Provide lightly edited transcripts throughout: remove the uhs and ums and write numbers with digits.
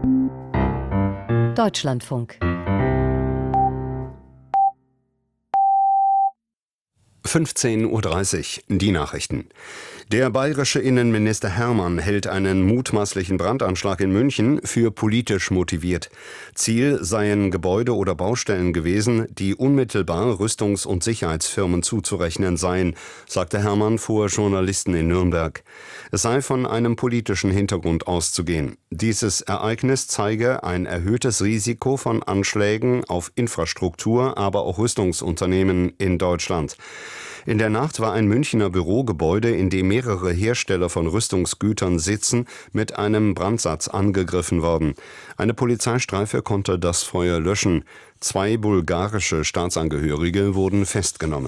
Deutschlandfunk. 15:30 Uhr, die Nachrichten. Der bayerische Innenminister Hermann hält einen mutmaßlichen Brandanschlag in München für politisch motiviert. Ziel seien Gebäude oder Baustellen gewesen, die unmittelbar Rüstungs- und Sicherheitsfirmen zuzurechnen seien, sagte Hermann vor Journalisten in Nürnberg. Es sei von einem politischen Hintergrund auszugehen. Dieses Ereignis zeige ein erhöhtes Risiko von Anschlägen auf Infrastruktur, aber auch Rüstungsunternehmen in Deutschland. In der Nacht war ein Münchner Bürogebäude, in dem mehrere Hersteller von Rüstungsgütern sitzen, mit einem Brandsatz angegriffen worden. Eine Polizeistreife konnte das Feuer löschen. 2 bulgarische Staatsangehörige wurden festgenommen.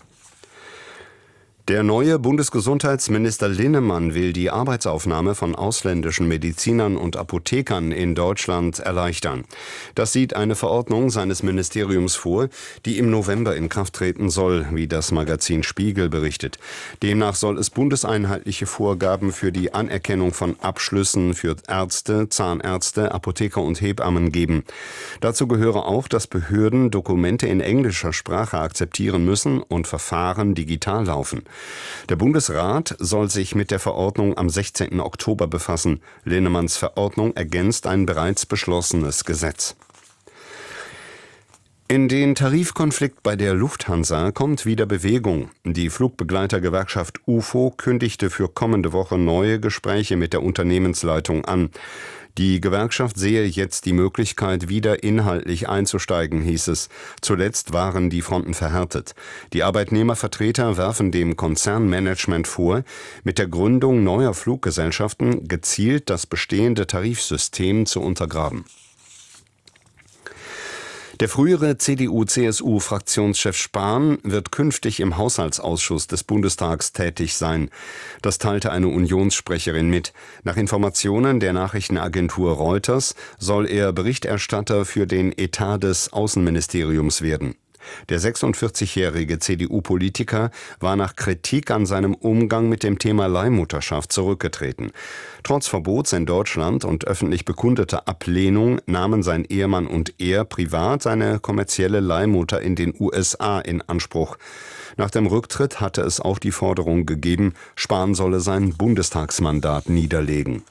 Der neue Bundesgesundheitsminister Linnemann will die Arbeitsaufnahme von ausländischen Medizinern und Apothekern in Deutschland erleichtern. Das sieht eine Verordnung seines Ministeriums vor, die im November in Kraft treten soll, wie das Magazin Spiegel berichtet. Demnach soll es bundeseinheitliche Vorgaben für die Anerkennung von Abschlüssen für Ärzte, Zahnärzte, Apotheker und Hebammen geben. Dazu gehöre auch, dass Behörden Dokumente in englischer Sprache akzeptieren müssen und Verfahren digital laufen. Der Bundesrat soll sich mit der Verordnung am 16. Oktober befassen. Linnemanns Verordnung ergänzt ein bereits beschlossenes Gesetz. In den Tarifkonflikt bei der Lufthansa kommt wieder Bewegung. Die Flugbegleitergewerkschaft UFO kündigte für kommende Woche neue Gespräche mit der Unternehmensleitung an. Die Gewerkschaft sehe jetzt die Möglichkeit, wieder inhaltlich einzusteigen, hieß es. Zuletzt waren die Fronten verhärtet. Die Arbeitnehmervertreter werfen dem Konzernmanagement vor, mit der Gründung neuer Fluggesellschaften gezielt das bestehende Tarifsystem zu untergraben. Der frühere CDU-CSU-Fraktionschef Spahn wird künftig im Haushaltsausschuss des Bundestags tätig sein. Das teilte eine Unionssprecherin mit. Nach Informationen der Nachrichtenagentur Reuters soll er Berichterstatter für den Etat des Außenministeriums werden. Der 46-jährige CDU-Politiker war nach Kritik an seinem Umgang mit dem Thema Leihmutterschaft zurückgetreten. Trotz Verbots in Deutschland und öffentlich bekundeter Ablehnung nahmen sein Ehemann und er privat seine kommerzielle Leihmutter in den USA in Anspruch. Nach dem Rücktritt hatte es auch die Forderung gegeben, Spahn solle sein Bundestagsmandat niederlegen.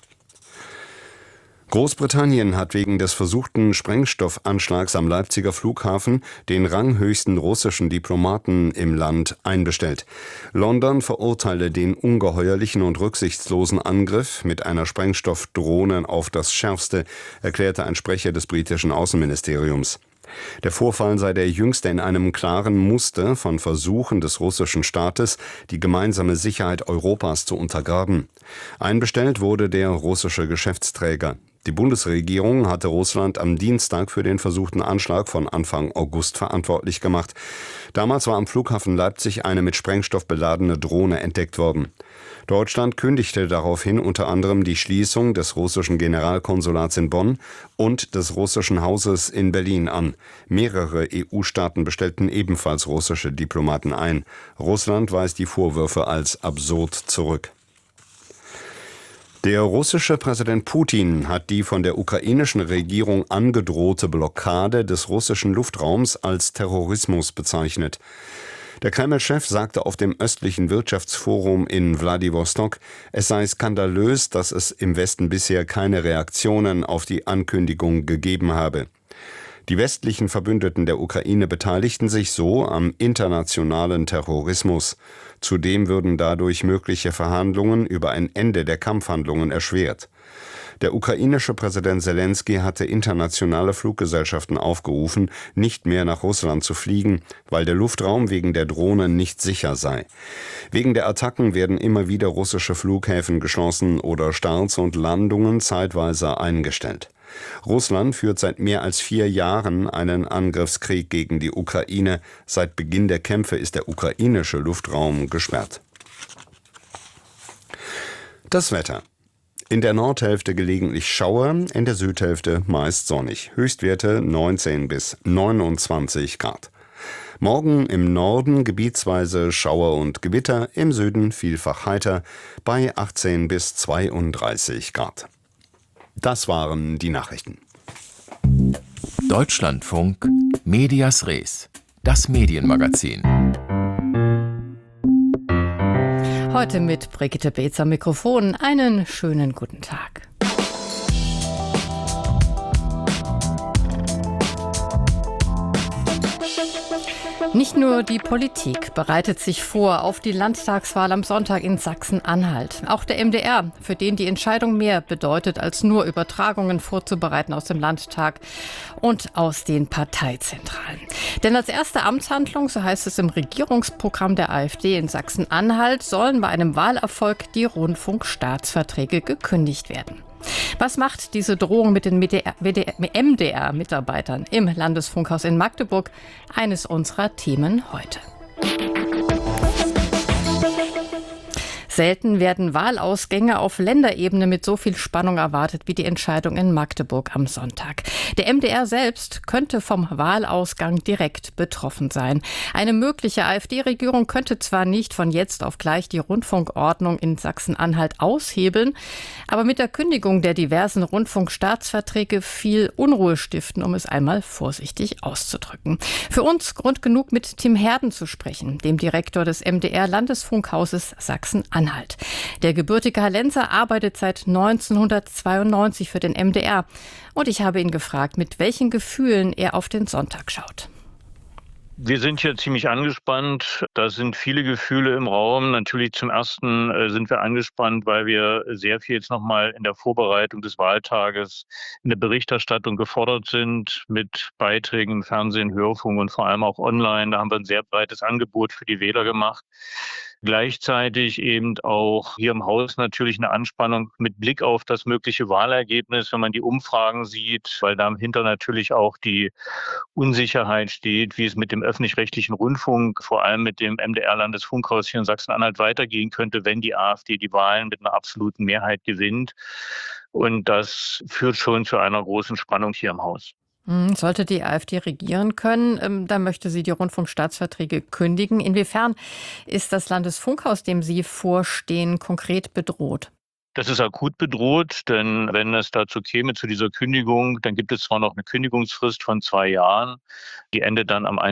Großbritannien hat wegen des versuchten Sprengstoffanschlags am Leipziger Flughafen den ranghöchsten russischen Diplomaten im Land einbestellt. London verurteile den ungeheuerlichen und rücksichtslosen Angriff mit einer Sprengstoffdrohne auf das Schärfste, erklärte ein Sprecher des britischen Außenministeriums. Der Vorfall sei der jüngste in einem klaren Muster von Versuchen des russischen Staates, die gemeinsame Sicherheit Europas zu untergraben. Einbestellt wurde der russische Geschäftsträger. Die Bundesregierung hatte Russland am Dienstag für den versuchten Anschlag von Anfang August verantwortlich gemacht. Damals war am Flughafen Leipzig eine mit Sprengstoff beladene Drohne entdeckt worden. Deutschland kündigte daraufhin unter anderem die Schließung des russischen Generalkonsulats in Bonn und des russischen Hauses in Berlin an. Mehrere EU-Staaten bestellten ebenfalls russische Diplomaten ein. Russland weist die Vorwürfe als absurd zurück. Der russische Präsident Putin hat die von der ukrainischen Regierung angedrohte Blockade des russischen Luftraums als Terrorismus bezeichnet. Der Kreml-Chef sagte auf dem östlichen Wirtschaftsforum in Wladiwostok, es sei skandalös, dass es im Westen bisher keine Reaktionen auf die Ankündigung gegeben habe. Die westlichen Verbündeten der Ukraine beteiligten sich so am internationalen Terrorismus. Zudem würden dadurch mögliche Verhandlungen über ein Ende der Kampfhandlungen erschwert. Der ukrainische Präsident Selenskyj hatte internationale Fluggesellschaften aufgerufen, nicht mehr nach Russland zu fliegen, weil der Luftraum wegen der Drohnen nicht sicher sei. Wegen der Attacken werden immer wieder russische Flughäfen geschlossen oder Starts und Landungen zeitweise eingestellt. Russland führt seit mehr als 4 Jahren einen Angriffskrieg gegen die Ukraine. Seit Beginn der Kämpfe ist der ukrainische Luftraum gesperrt. Das Wetter. In der Nordhälfte gelegentlich Schauer, in der Südhälfte meist sonnig. Höchstwerte 19 bis 29 Grad. Morgen im Norden gebietsweise Schauer und Gewitter, im Süden vielfach heiter bei 18 bis 32 Grad. Das waren die Nachrichten. Deutschlandfunk Medias Res, das Medienmagazin. Heute mit Brigitte Beetz am Mikrofon. Einen schönen guten Tag. Nicht nur die Politik bereitet sich vor auf die Landtagswahl am Sonntag in Sachsen-Anhalt. Auch der MDR, für den die Entscheidung mehr bedeutet, als nur Übertragungen vorzubereiten aus dem Landtag und aus den Parteizentralen. Denn als erste Amtshandlung, so heißt es im Regierungsprogramm der AfD in Sachsen-Anhalt, sollen bei einem Wahlerfolg die Rundfunkstaatsverträge gekündigt werden. Was macht diese Drohung mit den MDR-Mitarbeitern im Landesfunkhaus in Magdeburg? Eines unserer Themen heute. Selten werden Wahlausgänge auf Länderebene mit so viel Spannung erwartet wie die Entscheidung in Magdeburg am Sonntag. Der MDR selbst könnte vom Wahlausgang direkt betroffen sein. Eine mögliche AfD-Regierung könnte zwar nicht von jetzt auf gleich die Rundfunkordnung in Sachsen-Anhalt aushebeln, aber mit der Kündigung der diversen Rundfunkstaatsverträge viel Unruhe stiften, um es einmal vorsichtig auszudrücken. Für uns Grund genug, mit Tim Herden zu sprechen, dem Direktor des MDR-Landesfunkhauses Sachsen-Anhalt. Der gebürtige Hallenser arbeitet seit 1992 für den MDR. Und ich habe ihn gefragt, mit welchen Gefühlen er auf den Sonntag schaut. Wir sind hier ziemlich angespannt. Da sind viele Gefühle im Raum. Natürlich zum Ersten sind wir angespannt, weil wir sehr viel jetzt nochmal in der Vorbereitung des Wahltages in der Berichterstattung gefordert sind mit Beiträgen im Fernsehen, Hörfunk und vor allem auch online. Da haben wir ein sehr breites Angebot für die Wähler gemacht. Gleichzeitig eben auch hier im Haus natürlich eine Anspannung mit Blick auf das mögliche Wahlergebnis, wenn man die Umfragen sieht, weil dahinter natürlich auch die Unsicherheit steht, wie es mit dem öffentlich-rechtlichen Rundfunk, vor allem mit dem MDR-Landesfunkhaus hier in Sachsen-Anhalt weitergehen könnte, wenn die AfD die Wahlen mit einer absoluten Mehrheit gewinnt. Und das führt schon zu einer großen Spannung hier im Haus. Sollte die AfD regieren können, dann möchte sie die Rundfunkstaatsverträge kündigen. Inwiefern ist das Landesfunkhaus, dem Sie vorstehen, konkret bedroht? Das ist akut bedroht, denn wenn es dazu käme, zu dieser Kündigung, dann gibt es zwar noch eine Kündigungsfrist von 2 Jahren, die endet dann am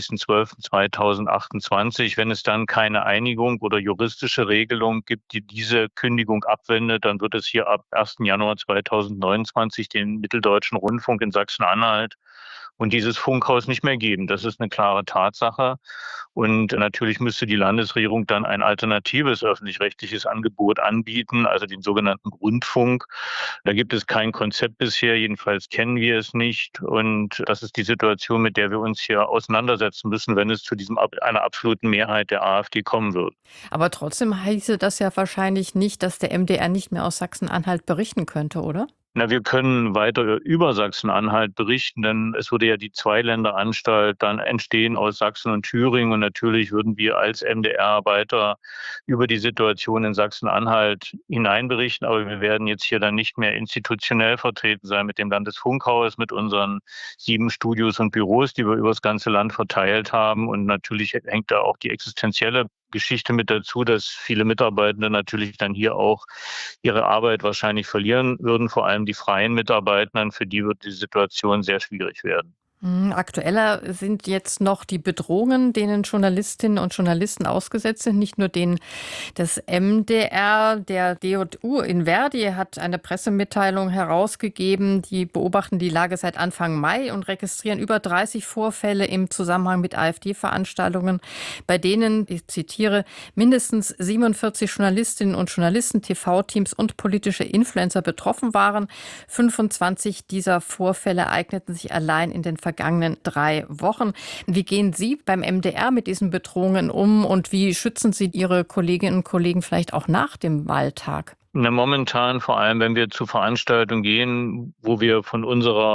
31.12.2028. Wenn es dann keine Einigung oder juristische Regelung gibt, die diese Kündigung abwendet, dann wird es hier ab 1. Januar 2029 den Mitteldeutschen Rundfunk in Sachsen-Anhalt und dieses Funkhaus nicht mehr geben. Das ist eine klare Tatsache. Und natürlich müsste die Landesregierung dann ein alternatives öffentlich-rechtliches Angebot anbieten, also den sogenannten Rundfunk. Da gibt es kein Konzept bisher, jedenfalls kennen wir es nicht. Und das ist die Situation, mit der wir uns hier auseinandersetzen müssen, wenn es zu einer absoluten Mehrheit der AfD kommen wird. Aber trotzdem heiße das ja wahrscheinlich nicht, dass der MDR nicht mehr aus Sachsen-Anhalt berichten könnte, oder? Wir können weiter über Sachsen-Anhalt berichten, denn es würde ja die Zweiländeranstalt dann entstehen aus Sachsen und Thüringen. Und natürlich würden wir als MDR-Arbeiter über die Situation in Sachsen-Anhalt hineinberichten. Aber wir werden jetzt hier dann nicht mehr institutionell vertreten sein mit dem Landesfunkhaus, mit unseren 7 Studios und Büros, die wir über das ganze Land verteilt haben. Und natürlich hängt da auch die existenzielle Geschichte mit dazu, dass viele Mitarbeitende natürlich dann hier auch ihre Arbeit wahrscheinlich verlieren würden, vor allem die freien Mitarbeitenden, für die wird die Situation sehr schwierig werden. Aktueller sind jetzt noch die Bedrohungen, denen Journalistinnen und Journalisten ausgesetzt sind, nicht nur denen des MDR. Der DJU in Verdi hat eine Pressemitteilung herausgegeben, die beobachten die Lage seit Anfang Mai und registrieren über 30 Vorfälle im Zusammenhang mit AfD-Veranstaltungen, bei denen, ich zitiere, mindestens 47 Journalistinnen und Journalisten, TV-Teams und politische Influencer betroffen waren. 25 dieser Vorfälle ereigneten sich allein in den vergangenen 3 Wochen. Wie gehen Sie beim MDR mit diesen Bedrohungen um und wie schützen Sie Ihre Kolleginnen und Kollegen vielleicht auch nach dem Wahltag? Momentan, vor allem wenn wir zu Veranstaltungen gehen, wo wir von unserer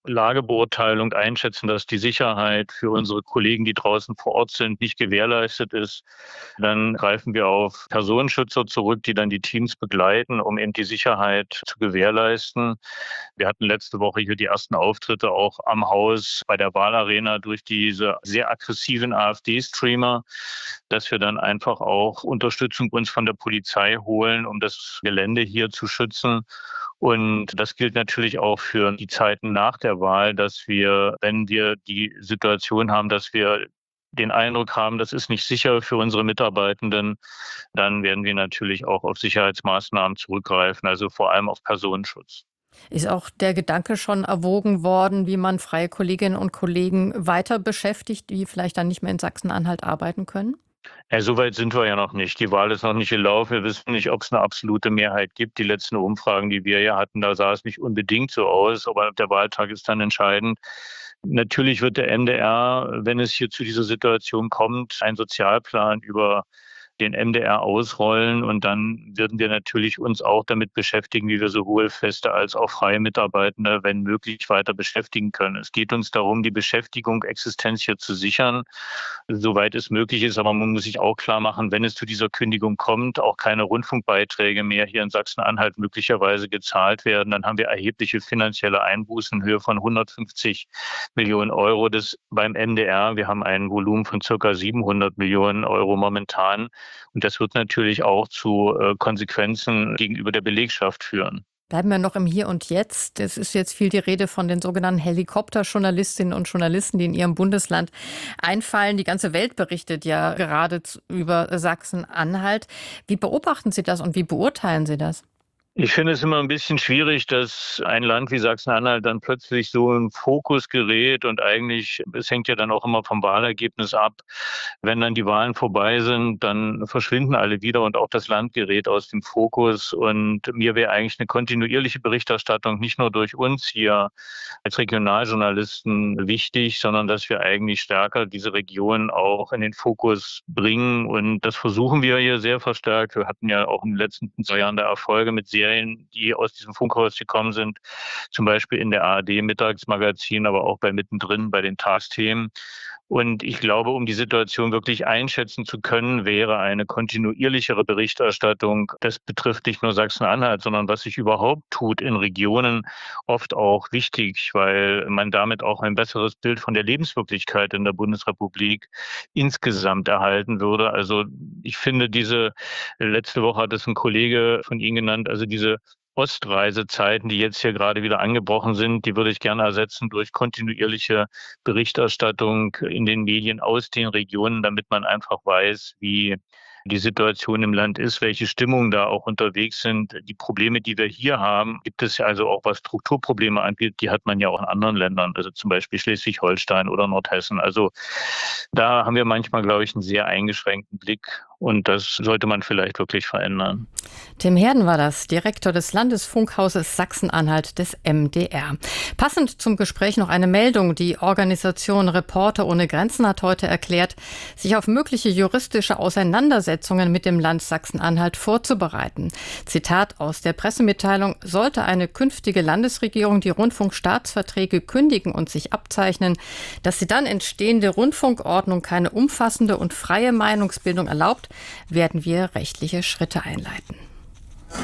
Lagebeurteilung einschätzen, dass die Sicherheit für unsere Kollegen, die draußen vor Ort sind, nicht gewährleistet ist, dann greifen wir auf Personenschützer zurück, die dann die Teams begleiten, um eben die Sicherheit zu gewährleisten. Wir hatten letzte Woche hier die ersten Auftritte auch am Haus bei der Wahlarena durch diese sehr aggressiven AfD-Streamer, dass wir dann einfach auch Unterstützung uns von der Polizei holen, um das Gelände hier zu schützen. Und das gilt natürlich auch für die Zeiten nach der Wahl, dass wir, wenn wir die Situation haben, dass wir den Eindruck haben, das ist nicht sicher für unsere Mitarbeitenden, dann werden wir natürlich auch auf Sicherheitsmaßnahmen zurückgreifen, also vor allem auf Personenschutz. Ist auch der Gedanke schon erwogen worden, wie man freie Kolleginnen und Kollegen weiter beschäftigt, die vielleicht dann nicht mehr in Sachsen-Anhalt arbeiten können? Ja, so weit sind wir ja noch nicht. Die Wahl ist noch nicht gelaufen. Wir wissen nicht, ob es eine absolute Mehrheit gibt. Die letzten Umfragen, die wir ja hatten, da sah es nicht unbedingt so aus, aber der Wahltag ist dann entscheidend. Natürlich wird der MdR, wenn es hier zu dieser Situation kommt, einen Sozialplan über den MdR ausrollen und dann würden wir natürlich uns auch damit beschäftigen, wie wir sowohl feste als auch freie Mitarbeitende, wenn möglich, weiter beschäftigen können. Es geht uns darum, die Beschäftigung, Existenz hier zu sichern, soweit es möglich ist. Aber man muss sich auch klar machen, wenn es zu dieser Kündigung kommt, auch keine Rundfunkbeiträge mehr hier in Sachsen-Anhalt möglicherweise gezahlt werden, dann haben wir erhebliche finanzielle Einbußen in Höhe von 150 Millionen Euro beim MdR. Wir haben ein Volumen von ca. 700 Millionen Euro momentan. Und das wird natürlich auch zu Konsequenzen gegenüber der Belegschaft führen. Bleiben wir noch im Hier und Jetzt. Es ist jetzt viel die Rede von den sogenannten Helikopterjournalistinnen und Journalisten, die in ihrem Bundesland einfallen. Die ganze Welt berichtet ja gerade über Sachsen-Anhalt. Wie beobachten Sie das und wie beurteilen Sie das? Ich finde es immer ein bisschen schwierig, dass ein Land wie Sachsen-Anhalt dann plötzlich so im Fokus gerät und eigentlich, es hängt ja dann auch immer vom Wahlergebnis ab. Wenn dann die Wahlen vorbei sind, dann verschwinden alle wieder und auch das Land gerät aus dem Fokus. Und mir wäre eigentlich eine kontinuierliche Berichterstattung nicht nur durch uns hier als Regionaljournalisten wichtig, sondern dass wir eigentlich stärker diese Region auch in den Fokus bringen. Und das versuchen wir hier sehr verstärkt. Wir hatten ja auch in den letzten 2 Jahren da Erfolge mit Serien, die aus diesem Funkhaus gekommen sind, zum Beispiel in der ARD-Mittagsmagazin, aber auch bei Mittendrin, bei den Tagsthemen. Und ich glaube, um die Situation wirklich einschätzen zu können, wäre eine kontinuierlichere Berichterstattung, das betrifft nicht nur Sachsen-Anhalt, sondern was sich überhaupt tut in Regionen, oft auch wichtig, weil man damit auch ein besseres Bild von der Lebenswirklichkeit in der Bundesrepublik insgesamt erhalten würde. Also ich finde letzte Woche hat es ein Kollege von Ihnen genannt, also diese Ostreisezeiten, die jetzt hier gerade wieder angebrochen sind, die würde ich gerne ersetzen durch kontinuierliche Berichterstattung in den Medien aus den Regionen, damit man einfach weiß, wie die Situation im Land ist, welche Stimmungen da auch unterwegs sind. Die Probleme, die wir hier haben, gibt es ja also auch, was Strukturprobleme angeht, die hat man ja auch in anderen Ländern, also zum Beispiel Schleswig-Holstein oder Nordhessen. Also da haben wir manchmal, glaube ich, einen sehr eingeschränkten Blick und das sollte man vielleicht wirklich verändern. Tim Herden war das, Direktor des Landesfunkhauses Sachsen-Anhalt des MdR. Passend zum Gespräch noch eine Meldung. Die Organisation Reporter ohne Grenzen hat heute erklärt, sich auf mögliche juristische Auseinandersetzungen mit dem Land Sachsen-Anhalt vorzubereiten. Zitat aus der Pressemitteilung: Sollte eine künftige Landesregierung die Rundfunkstaatsverträge kündigen und sich abzeichnen, dass die dann entstehende Rundfunkordnung keine umfassende und freie Meinungsbildung erlaubt, werden wir rechtliche Schritte einleiten.